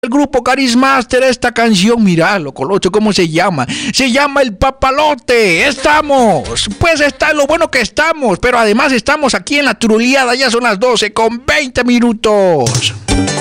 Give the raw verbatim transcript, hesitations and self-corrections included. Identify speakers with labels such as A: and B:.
A: El grupo Carismaster, esta canción, miralo, Colocho, ¿cómo se llama? Se llama El Papalote. Estamos, pues está lo bueno que estamos, pero además estamos aquí en la truliada, ya son las doce con veinte minutos.